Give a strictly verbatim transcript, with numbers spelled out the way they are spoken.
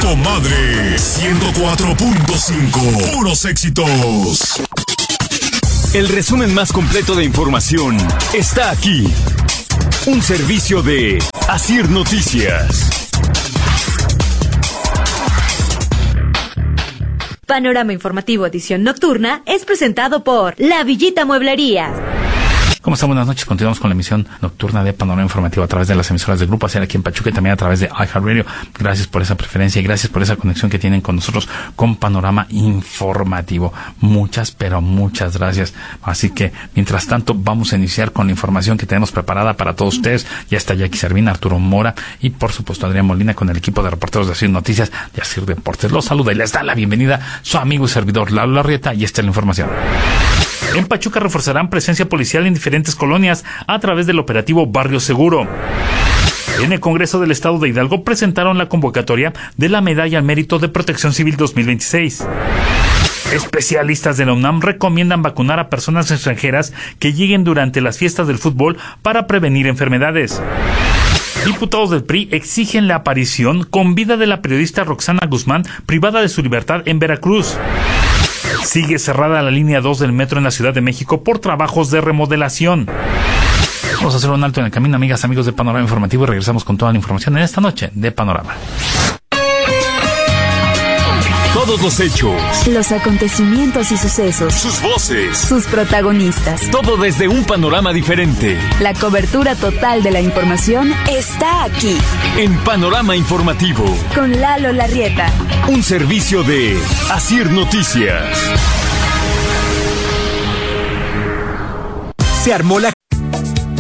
Comadre ciento cuatro punto cinco. Puros éxitos. El resumen más completo de información está aquí. Un servicio de Asir Noticias. Panorama Informativo Edición Nocturna es presentado por La Villita Mueblería. ¿Cómo están? Buenas noches. Continuamos con la emisión nocturna de Panorama Informativo a través de las emisoras del Grupo Asir aquí en Pachuca y también a través de iHeartRadio. Gracias por esa preferencia y gracias por esa conexión que tienen con nosotros con Panorama Informativo. Muchas, pero muchas gracias. Así que, mientras tanto, vamos a iniciar con la información que tenemos preparada para todos ustedes. Ya está Jackie Servina, Arturo Mora y, por supuesto, Adrián Molina con el equipo de reporteros de Asir Noticias de Asir Deportes. Los saluda y les da la bienvenida su amigo y servidor Lalo Larrieta y esta es la información. En Pachuca reforzarán presencia policial en diferentes colonias a través del operativo Barrio Seguro. En el Congreso del Estado de Hidalgo presentaron la convocatoria de la Medalla al Mérito de Protección Civil dos mil veintiséis. Especialistas de la UNAM recomiendan vacunar a personas extranjeras que lleguen durante las fiestas del fútbol para prevenir enfermedades. Diputados del P R I exigen la aparición con vida de la periodista Roxana Guzmán, privada de su libertad en Veracruz. Sigue cerrada la línea dos del metro en la Ciudad de México por trabajos de remodelación. Vamos a hacer un alto en el camino, amigas, amigos de Panorama Informativo, y regresamos con toda la información en esta noche de Panorama. Todos los hechos, los acontecimientos y sucesos, sus voces, sus protagonistas, todo desde un panorama diferente. La cobertura total de la información está aquí, en Panorama Informativo, con Lalo Larrieta. Un servicio de Asir Noticias. Se armó la